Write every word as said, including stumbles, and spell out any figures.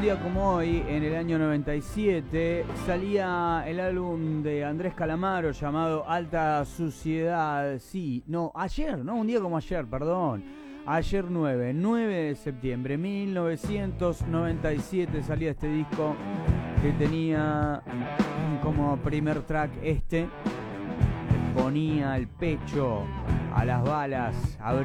día como hoy, en el año noventa y siete, salía el álbum de Andrés Calamaro llamado Alta Suciedad. Sí, no, ayer, no, un día como ayer, perdón. Ayer nueve, nueve de septiembre de mil novecientos noventa y siete salía este disco que tenía como primer track este. Ponía el pecho a las balas,